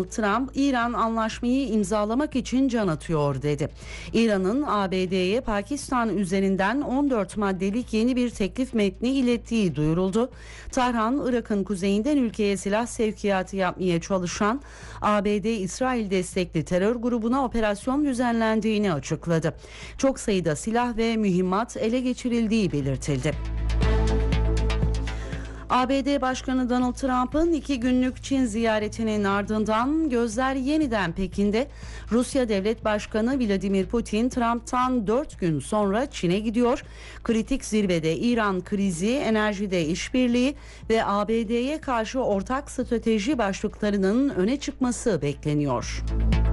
Donald Trump, İran anlaşmayı imzalamak için can atıyor dedi. İran'ın ABD'ye Pakistan üzerinden 14 maddelik yeni bir teklif metni ilettiği duyuruldu. Tahran, Irak'ın kuzeyinden ülkeye silah sevkiyatı yapmaya çalışan ABD-İsrail destekli terör grubuna operasyon düzenlendiğini açıkladı. Çok sayıda silah ve mühimmat ele geçirildiği belirtildi. ABD Başkanı Donald Trump'ın 2 günlük Çin ziyaretinin ardından gözler yeniden Pekin'de. Rusya Devlet Başkanı Vladimir Putin Trump'tan 4 gün sonra Çin'e gidiyor. Kritik zirvede İran krizi, enerjide işbirliği ve ABD'ye karşı ortak strateji başlıklarının öne çıkması bekleniyor.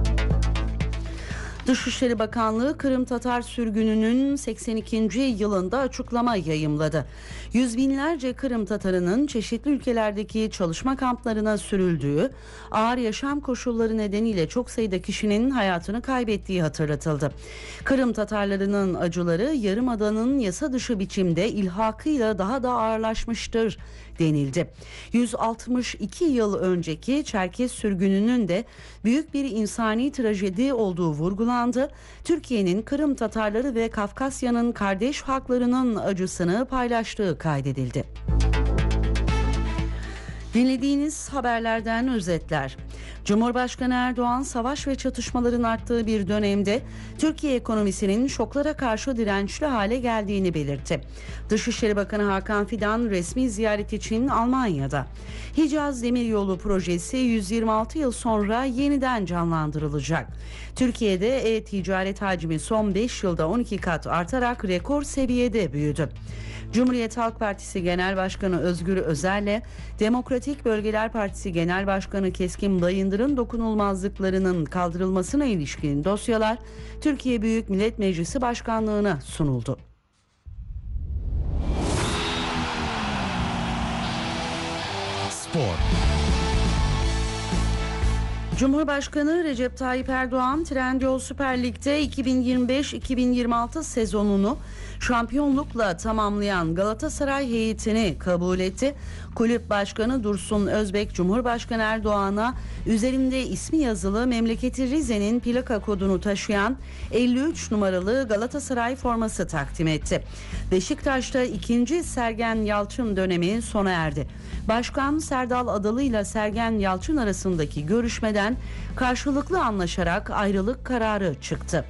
Dışişleri Bakanlığı Kırım Tatar sürgününün 82. yılında açıklama yayımladı. Yüz binlerce Kırım Tatarının çeşitli ülkelerdeki çalışma kamplarına sürüldüğü, ağır yaşam koşulları nedeniyle çok sayıda kişinin hayatını kaybettiği hatırlatıldı. Kırım Tatarlarının acıları Yarımada'nın yasa dışı biçimde ilhakıyla daha da ağırlaşmıştır denildi. 162 yıl önceki Çerkez sürgününün de büyük bir insani trajedi olduğu vurgulandı. Türkiye'nin Kırım Tatarları ve Kafkasya'nın kardeş halklarının acısını paylaştığı kaydedildi. Dinlediğiniz haberlerden özetler. Cumhurbaşkanı Erdoğan, savaş ve çatışmaların arttığı bir dönemde Türkiye ekonomisinin şoklara karşı dirençli hale geldiğini belirtti. Dışişleri Bakanı Hakan Fidan resmi ziyaret için Almanya'da. Hicaz Demiryolu projesi 126 yıl sonra yeniden canlandırılacak. Türkiye'de e-ticaret hacmi son 5 yılda 12 kat artarak rekor seviyede büyüdü. Cumhuriyet Halk Partisi Genel Başkanı Özgür Özel'le Demokratik Bölgeler Partisi Genel Başkanı Keskin Bayındır'ın dokunulmazlıklarının kaldırılmasına ilişkin dosyalar Türkiye Büyük Millet Meclisi Başkanlığı'na sunuldu. Spor. Cumhurbaşkanı Recep Tayyip Erdoğan, Trendyol Süper Lig'de 2025-2026 sezonunu şampiyonlukla tamamlayan Galatasaray heyetini kabul etti. Kulüp Başkanı Dursun Özbek, Cumhurbaşkanı Erdoğan'a üzerinde ismi yazılı memleketi Rize'nin plaka kodunu taşıyan 53 numaralı Galatasaray forması takdim etti. Beşiktaş'ta 2. Sergen Yalçın dönemi sona erdi. Başkan Serdal Adalı ile Sergen Yalçın arasındaki görüşmeden karşılıklı anlaşarak ayrılık kararı çıktı.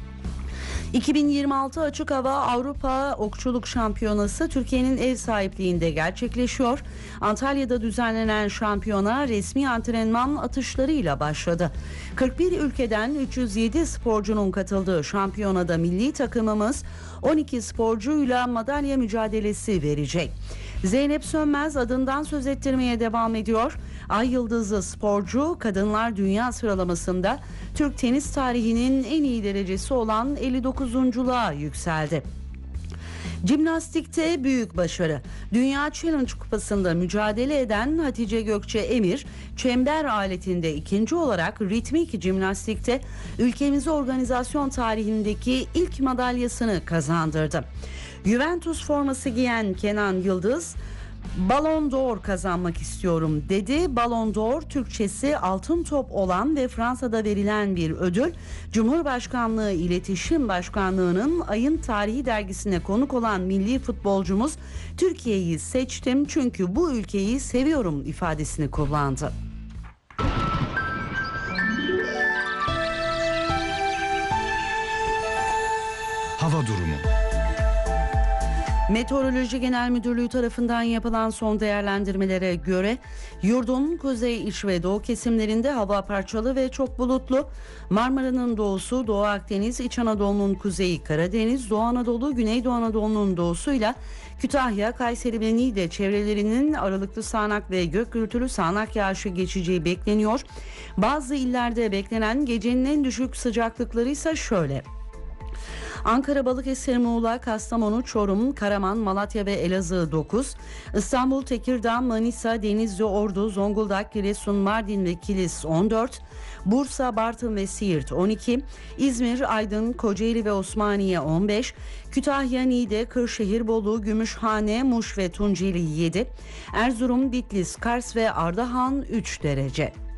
2026 Açık Hava Avrupa Okçuluk Şampiyonası Türkiye'nin ev sahipliğinde gerçekleşiyor. Antalya'da düzenlenen şampiyona resmi antrenman atışlarıyla başladı. 41 ülkeden 307 sporcunun katıldığı şampiyonada milli takımımız 12 sporcuyla madalya mücadelesi verecek. Zeynep Sönmez adından söz ettirmeye devam ediyor. Ay yıldızlı sporcu kadınlar dünya sıralamasında Türk tenis tarihinin en iyi derecesi olan 59'unculuğa yükseldi. Jimnastikte büyük başarı. Dünya Challenge Kupası'nda mücadele eden Hatice Gökçe Emir, çember aletinde ikinci olarak ritmik jimnastikte ülkemize organizasyon tarihindeki ilk madalyasını kazandırdı. Juventus forması giyen Kenan Yıldız, Ballon d'Or kazanmak istiyorum dedi. Ballon d'Or Türkçesi altın top olan ve Fransa'da verilen bir ödül. Cumhurbaşkanlığı İletişim Başkanlığı'nın Ayın Tarihi dergisine konuk olan milli futbolcumuz Türkiye'yi seçtim çünkü bu ülkeyi seviyorum ifadesini kullandı. Hava durumu. Meteoroloji Genel Müdürlüğü tarafından yapılan son değerlendirmelere göre yurdun kuzey, iç ve doğu kesimlerinde hava parçalı ve çok bulutlu. Marmara'nın doğusu, Doğu Akdeniz, İç Anadolu'nun kuzeyi, Karadeniz, Doğu Anadolu, Güneydoğu Anadolu'nun doğusuyla Kütahya, Kayseri ve Niğde çevrelerinin aralıklı sağanak ve gök gürültülü sağanak yağışı geçeceği bekleniyor. Bazı illerde beklenen gecenin en düşük sıcaklıkları ise şöyle: Ankara, Balıkesir, Muğla, Kastamonu, Çorum, Karaman, Malatya ve Elazığ 9, İstanbul, Tekirdağ, Manisa, Denizli, Ordu, Zonguldak, Giresun, Mardin ve Kilis 14, Bursa, Bartın ve Siirt 12, İzmir, Aydın, Kocaeli ve Osmaniye 15, Kütahya, Niğde, Kırşehir, Bolu, Gümüşhane, Muş ve Tunceli 7, Erzurum, Bitlis, Kars ve Ardahan 3 derece.